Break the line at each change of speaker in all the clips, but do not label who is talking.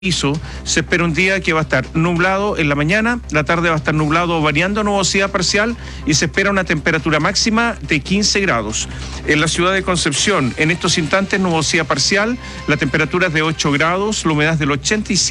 Se espera un día que va a estar nublado en la mañana, la tarde va a estar nublado o variando nubosidad parcial y se espera una temperatura máxima de 15 grados. En la ciudad de Concepción, en estos instantes nubosidad parcial, la temperatura es de 8 grados, la humedad es del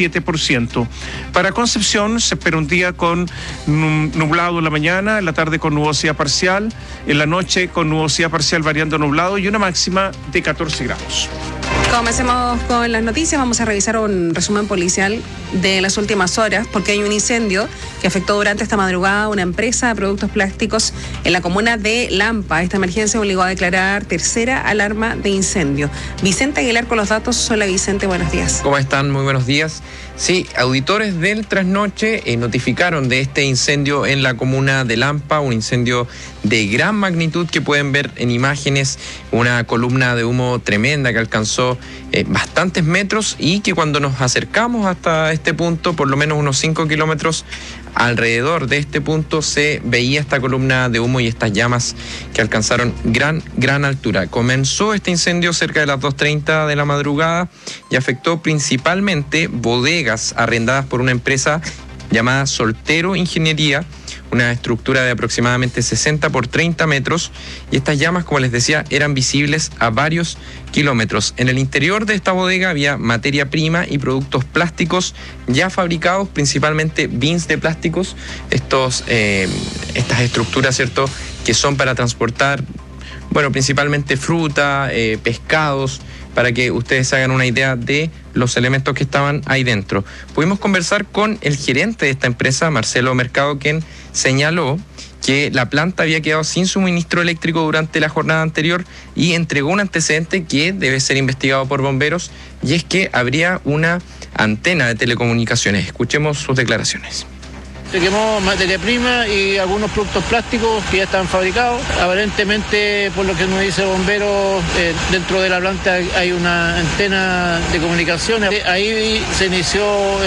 87%. Para Concepción se espera un día con nublado en la mañana, en la tarde con nubosidad parcial, en la noche con nubosidad parcial variando nublado y una máxima de 14 grados.
Comencemos con las noticias. Vamos a revisar un resumen policial de las últimas horas porque hay un incendio que afectó durante esta madrugada a una empresa de productos plásticos en la comuna de Lampa. Esta emergencia obligó a declarar tercera alarma de incendio. Vicente Aguilar con los datos. Hola Vicente, buenos días.
¿Cómo están? Muy buenos días. Sí, auditores del Trasnoche notificaron de este incendio en la comuna de Lampa, un incendio de gran magnitud que pueden ver en imágenes, una columna de humo tremenda que alcanzó bastantes metros y que cuando nos acercamos hasta este punto, por lo menos unos 5 kilómetros alrededor de este punto, se veía esta columna de humo y estas llamas que alcanzaron gran altura. Comenzó este incendio cerca de las 2:30 de la madrugada y afectó principalmente bodegas arrendadas por una empresa llamada Soltero Ingeniería, una estructura de aproximadamente 60 por 30 metros, y estas llamas, como les decía, eran visibles a varios kilómetros. En el interior de esta bodega había materia prima y productos plásticos ya fabricados, principalmente bins de plásticos, estas estructuras, ¿cierto?, que son para transportar, principalmente fruta, pescados, para que ustedes se hagan una idea de los elementos que estaban ahí dentro. Pudimos conversar con el gerente de esta empresa, Marcelo Mercado, quien señaló que la planta había quedado sin suministro eléctrico durante la jornada anterior y entregó un antecedente que debe ser investigado por bomberos, y es que habría una antena de telecomunicaciones. Escuchemos sus declaraciones.
Se quemó materia prima y algunos productos plásticos que ya estaban fabricados. Aparentemente, por lo que nos dice el bombero, dentro de la planta hay una antena de comunicaciones. Ahí se inició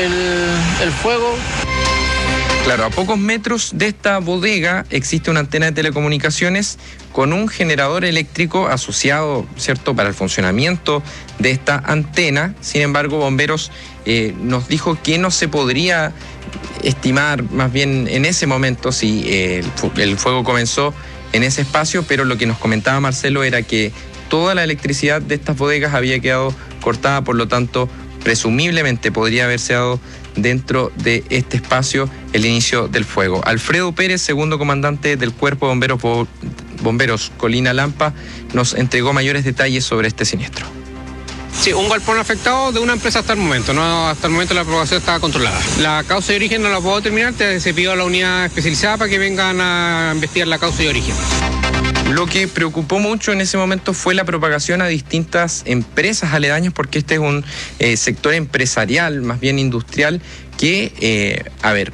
el fuego.
Claro, a pocos metros de esta bodega existe una antena de telecomunicaciones con un generador eléctrico asociado, ¿cierto?, para el funcionamiento de esta antena. Sin embargo, bomberos nos dijo que no se podría estimar más bien en ese momento si el fuego comenzó en ese espacio, pero lo que nos comentaba Marcelo era que toda la electricidad de estas bodegas había quedado cortada, por lo tanto, presumiblemente podría haberse dado dentro de este espacio el inicio del fuego. Alfredo Pérez, segundo comandante del Cuerpo de Bomberos Colina Lampa, nos entregó mayores detalles sobre este siniestro.
Sí, un galpón afectado de una empresa hasta el momento. No, hasta el momento la propagación está controlada. La causa de origen no la puedo determinar, se pidió a la unidad especializada para que vengan a investigar la causa de origen.
Lo que preocupó mucho en ese momento fue la propagación a distintas empresas aledañas, porque este es un sector empresarial, más bien industrial, que,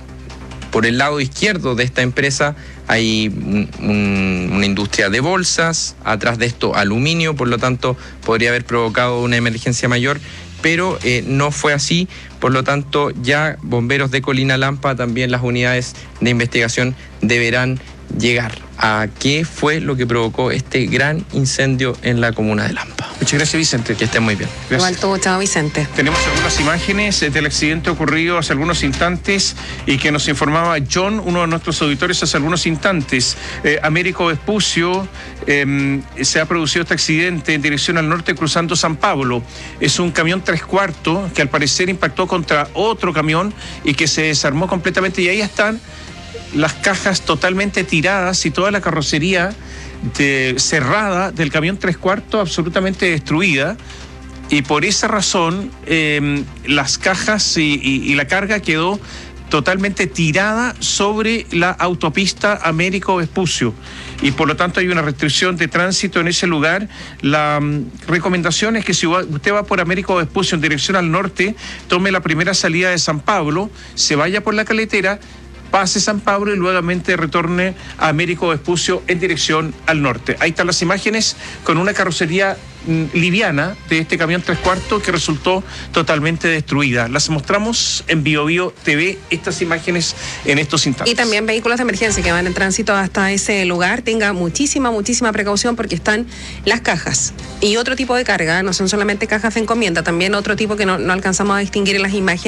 por el lado izquierdo de esta empresa hay una industria de bolsas, atrás de esto aluminio, por lo tanto podría haber provocado una emergencia mayor, pero no fue así. Por lo tanto, ya bomberos de Colina Lampa, también las unidades de investigación deberán llegar a qué fue lo que provocó este gran incendio en la comuna de Lampa.
Muchas gracias, Vicente.
Que estén muy bien.
Igual tú, chao, Vicente.
Tenemos algunas imágenes del accidente ocurrido hace algunos instantes y que nos informaba John, uno de nuestros auditores, hace algunos instantes. Américo Vespucio, se ha producido este accidente en dirección al norte cruzando San Pablo. Es un camión 3/4 que al parecer impactó contra otro camión y que se desarmó completamente, y ahí están las cajas totalmente tiradas y toda la carrocería cerrada del camión 3/4 absolutamente destruida, y por esa razón las cajas y la carga quedó totalmente tirada sobre la autopista Américo Vespucio, y por lo tanto hay una restricción de tránsito en ese lugar. La recomendación es que si usted va por Américo Vespucio en dirección al norte, tome la primera salida de San Pablo, se vaya por la Caletera, pase San Pablo y nuevamente retorne a Américo Vespucio en dirección al norte. Ahí están las imágenes con una carrocería liviana de este camión 3/4 que resultó totalmente destruida. Las mostramos en BioBio TV, estas imágenes en estos instantes.
Y también vehículos de emergencia que van en tránsito hasta ese lugar. Tenga muchísima precaución porque están las cajas y otro tipo de carga, no son solamente cajas de encomienda, también otro tipo que no alcanzamos a distinguir en las imágenes.